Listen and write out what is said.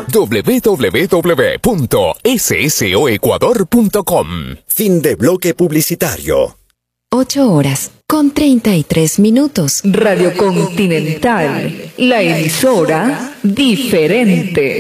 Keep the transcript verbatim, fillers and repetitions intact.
doble u doble u doble u punto s s o ecuador punto com. Fin de bloque publicitario. Ocho horas con treinta y tres minutos. Radio Continental, la emisora diferente.